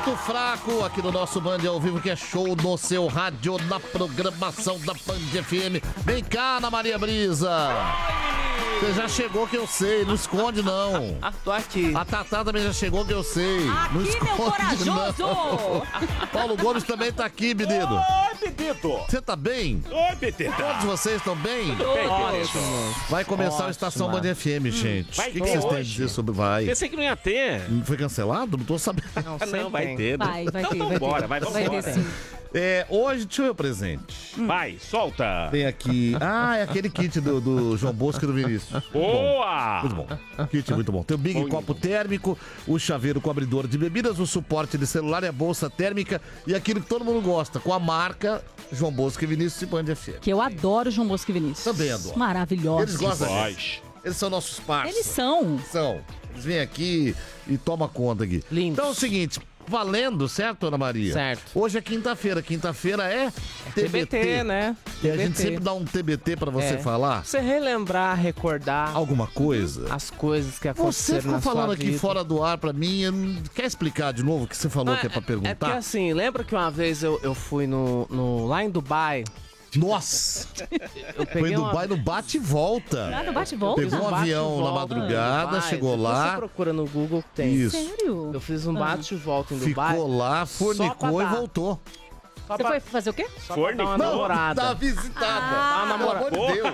Ponto fraco aqui no nosso Band ao vivo, que é show no seu rádio, na programação da Band FM. Vem cá, Ana Maria Brisa. Você já chegou, que eu sei, não esconde não. Tô aqui. A Tatá também já chegou, que eu sei. Aqui, não meu corajoso! não. Paulo Gomes também tá aqui, menino. Oi, Petito! Você tá bem? Oi, Petito! Todos vocês estão bem? Ótimo. Vai começar Ótima. a Estação Band FM, gente. Vai O que ter vocês têm a hoje? dizer sobre... Vai. Pensei que não ia ter. Foi cancelado? Não tô sabendo. Não, vai ter. né? Vai ter, Então vai bora, ter. vai Vai ter vambora. sim. Hoje, deixa eu ver o presente. Vai, solta. Tem aqui... é aquele kit do João Bosco e do Vinícius. Boa! Muito bom. Kit muito bom. Tem o Big Bom, Copo Térmico, o chaveiro com abridor de bebidas, o suporte de celular e a bolsa térmica e aquilo que todo mundo gosta, com a marca João Bosco e Vinícius e Band FM. Que eu adoro João Bosco e Vinícius. Também adoro. Maravilhosos. Eles gostam da Voz. gente. Eles são nossos parceiros. Eles são. Eles vêm aqui e tomam conta aqui. Lindos. Então é o seguinte, valendo, certo, Ana Maria? Certo. Hoje é quinta-feira. Quinta-feira é TBT, né? E a gente TBT. sempre dá um TBT pra você falar Você relembrar, recordar alguma coisa. as coisas que Você aconteceram ficou na sua falando aqui vida. fora do ar pra mim. Quer explicar de novo o que você falou que é pra perguntar? É porque assim, lembra que uma vez eu fui lá em Dubai? Nossa! Eu Foi em Dubai no bate e volta. Nada, bate e volta. Pegou um bate e avião na volta madrugada, em Dubai. chegou Depois lá. Você procura no Google que tem. Isso. Sério? Eu fiz um bate e volta em Dubai. Ficou lá, Só fornicou pra e dar. voltou. Só Você pra- foi fazer o quê? Só pra dar uma Não, namorada. Tá visitada. Ah, Pelo amor de Deus.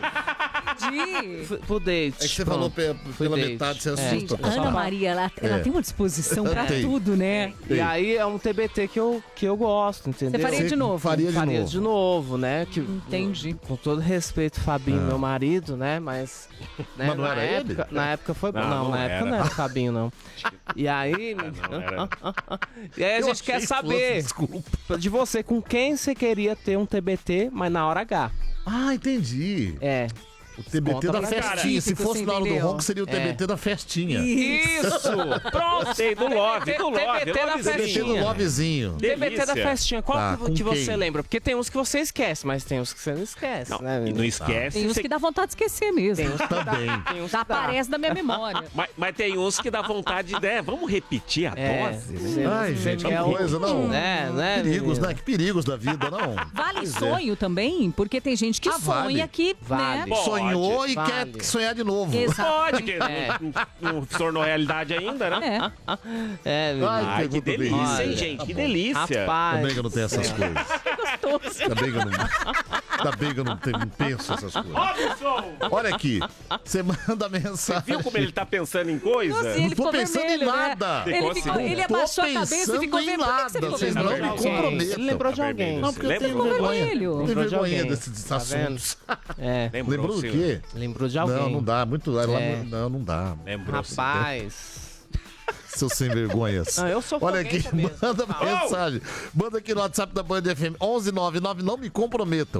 Pro date. É que você pronto. falou pela date. metade, você É. assusta. Gente, pessoal. Ana Maria, ela tem uma disposição pra Tem. tudo, né? E aí é um TBT que eu gosto, entendeu? Você faria de novo? Faria Faria de de novo. novo, né? Que, Entendi. Com todo respeito, Fabinho, meu marido, né? Mas. Né, Mas não na era época, ele? Na época foi bom. Não, Não, não na época era. não era Fabinho, não. E aí. Não era. E aí a Eu gente achei quer que saber fosse, desculpa. de você com quem você queria ter um TBT, mas na hora H. Ah, entendi. É. O TBT Conta da pra festinha. Se Típico, fosse você na hora do entendeu? ronco, seria o TBT da festinha. Isso! Pronto! Sei, do Love, do Love. TBT da Lovezinho. TBT do festinha. Lovezinho. TBT da Delícia. festinha. Qual Tá, que com você quem? lembra? Porque tem uns que você esquece, mas tem uns que você não esquece, Não, né? e não esquece. Tem uns você- que dá vontade de esquecer mesmo. Tem uns que dá- Também. tem uns Já que dá. aparece da minha memória. Mas tem uns que dá vontade de... Vamos repetir a É, dose, né? você- Ai, você gente, que quer o- coisa, não. né, Perigos, menino? né? Que perigos da vida, não. Vale Pois é. sonho também? Porque tem gente que Ah, vale. sonha que, Vale. né? Pode. Sonhou e Vale. quer sonhar de novo. Exato. Pode, que É. não se tornou realidade ainda, né? É. É, menino. Ai, Ai, que pergunta bem. delícia, hein, Olha, gente? tá Que bom. delícia. Rapaz. Ainda bem que eu não tenho essas coisas. Gostoso. Ainda bem que eu não, ainda bem que eu não penso essas coisas. Robson! Olha aqui, você manda mensagem. Viu como ele tá pensando em coisa? Nossa, Não ele tô ficou pensando em vermelho, né? nada. Ele Não tô abaixou a cabeça e pensando ficou em vermelho. Por que que você nada, ficou vocês vermelho? não me Alguém. comprometam. Ele lembrou de Tá alguém. vermelho. Não, porque eu tenho Lembrou? vergonha. vermelho. Tenho Lembrou de vergonha alguém. desses Tá vendo? assuntos. É, Lembrou do sim. quê? lembrou de alguém. Não, não dá. Muito. É. Não dá. Lembrou, sim. Rapaz. Seus sem vergonhas. Não, eu sou Olha foguete aqui, mesmo. manda Fala. mensagem. Manda aqui no WhatsApp da Band FM 11999, não me comprometam.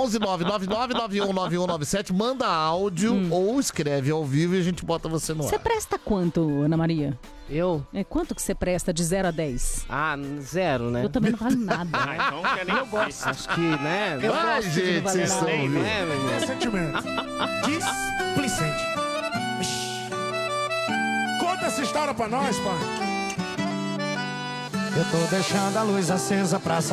11999919197, manda áudio ou escreve ao vivo e a gente bota você no Você ar. presta quanto, Ana Maria? Eu? Quanto que você presta de 0 a 10? Ah, zero, né? Eu também não valo nada. Ah, então não quer nem eu gosto. Acho que, né? Vai, gosto de gente, não vocês valer são, nada. viu? Né, menino? Sentimento. Displicente. Conta essa história pra nós, pai. Eu tô deixando a luz acesa pra